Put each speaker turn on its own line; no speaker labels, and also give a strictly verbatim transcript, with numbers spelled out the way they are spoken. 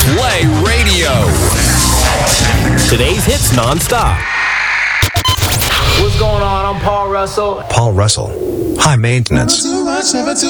Play Radio. Today's hits nonstop.
What's going on? I'm Paul Russell.
Paul Russell. High maintenance.